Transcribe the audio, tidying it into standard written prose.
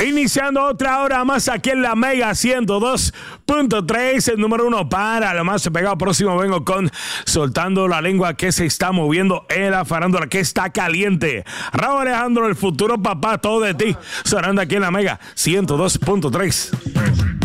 Iniciando otra hora más aquí en la Mega 102.3, el número 1 para lo más pegado. Próximo vengo con Soltando la Lengua, que se está moviendo en la farándula, que está caliente. Raúl Alejandro, el futuro papá, todo de ti, sonando aquí en la Mega 102.3.